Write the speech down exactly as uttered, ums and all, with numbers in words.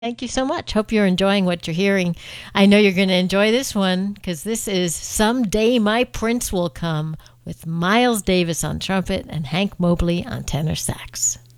Thank you so much. Hope you're enjoying what you're hearing. I know you're going to enjoy this one because this is Someday My Prince Will Come with Miles Davis on trumpet and Hank Mobley on tenor sax.